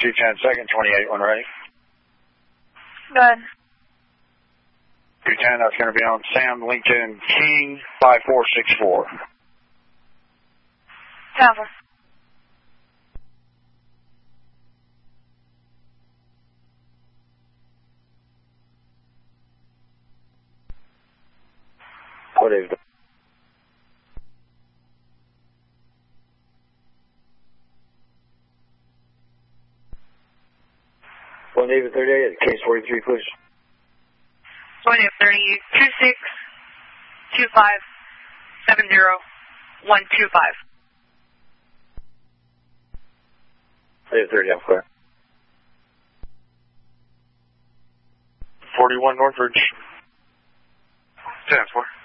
210 second, 28, when ready. Good. 210, that's going to be on Sam Lincoln King 5464. Copy. What is it? One David 38, case 43, please. 1 30 26 25 70 125. David 30, I'm clear. 41 Northridge. 10-4.